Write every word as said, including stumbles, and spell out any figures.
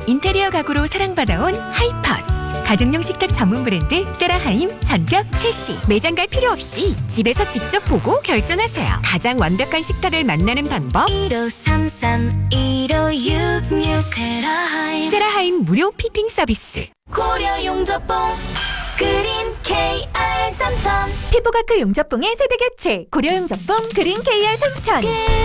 인테리어 가구로 사랑받아온 하이퍼스. 가정용 식탁 전문 브랜드 세라하임 전격 출시. 매장 갈 필요 없이 집에서 직접 보고 결정하세요. 가장 완벽한 식탁을 만나는 방법. 일오삼삼 일오육육 세라하임 세라하임 무료 피팅 서비스. 고려 용접봉 그린 케이알 삼천 피부과크 용접봉의 세대 교체. 고려 용접봉 그린 케이알 삼천.